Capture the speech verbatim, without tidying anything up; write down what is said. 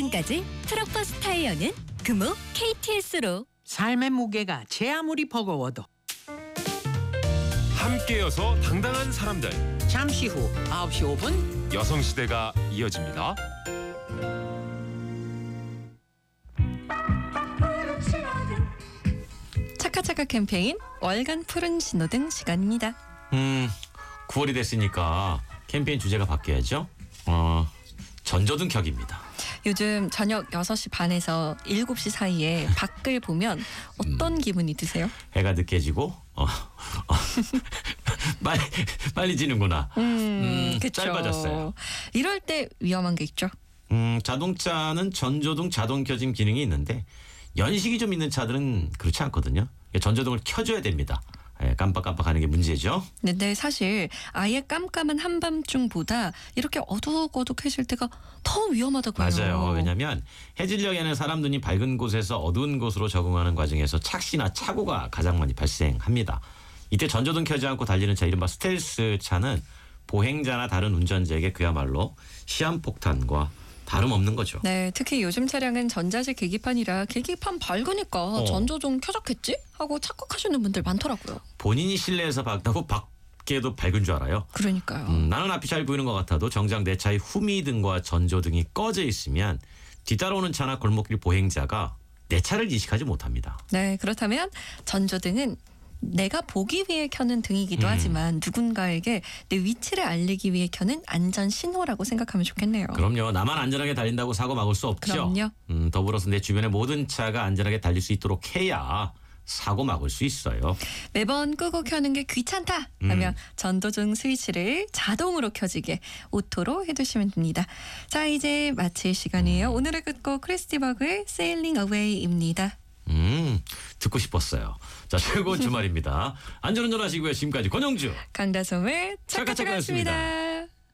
지금까지 트럭버스 타이어는 금호 케이티에스로. 삶의 무게가 제 아무리 버거워도 함께여서 당당한 사람들. 잠시 후 아홉 시 오 분 여성시대가 이어집니다. 차카차카 캠페인 월간 푸른 신호등 시간입니다. 음, 구월이 됐으니까 캠페인 주제가 바뀌어야죠. 어, 전조등 켜기입니다. 요즘 저녁 여섯 시 반에서 일곱 시 사이에 밖을 보면 어떤 음. 기분이 드세요? 해가 늦게 지고 어, 어, 빨리 빨리 지는구나. 음, 음, 그쵸. 짧아졌어요. 이럴 때 위험한 게 있죠. 음, 자동차는 전조등 자동 켜짐 기능이 있는데 연식이 좀 있는 차들은 그렇지 않거든요. 전조등을 켜줘야 됩니다. 예, 깜빡깜빡하는 게 문제죠. 근데 사실 아예 깜깜한 한밤중보다 이렇게 어둑어둑해질 때가 더 위험하다고요. 맞아요. 왜냐하면 해질녘에는 사람 눈이 밝은 곳에서 어두운 곳으로 적응하는 과정에서 착시나 사고가 가장 많이 발생합니다. 이때 전조등 켜지 않고 달리는 차, 이른바 스텔스 차는 보행자나 다른 운전자에게 그야말로 시한폭탄과 다름없는 거죠. 네, 특히 요즘 차량은 전자식 계기판이라 계기판 밝으니까 어. 전조등 켜졌겠지? 하고 착각하시는 분들 많더라고요. 본인이 실내에서 밝다고 밖에도 밝은 줄 알아요. 그러니까요. 음, 나는 앞이 잘 보이는 것 같아도 정작 내 차의 후미등과 전조등이 꺼져 있으면 뒤따라오는 차나 골목길 보행자가 내 차를 인식하지 못합니다. 네, 그렇다면 전조등은 내가 보기 위해 켜는 등이기도 음. 하지만 누군가에게 내 위치를 알리기 위해 켜는 안전 신호라고 생각하면 좋겠네요. 그럼요. 나만 안전하게 달린다고 사고 막을 수 없죠. 그럼요. 음, 더불어서 내 주변의 모든 차가 안전하게 달릴 수 있도록 해야 사고 막을 수 있어요. 매번 끄고 켜는 게 귀찮다 하면 음. 전조등 스위치를 자동으로 켜지게 오토로 해두시면 됩니다. 자, 이제 마칠 시간이에요. 음. 오늘의 끝곡 크리스티 버그의 Sailing Away입니다. 음, 듣고 싶었어요. 자, 즐거운 주말입니다. 안전운전 하시고요. 지금까지 권영주 강다솜의 차카차카였습니다.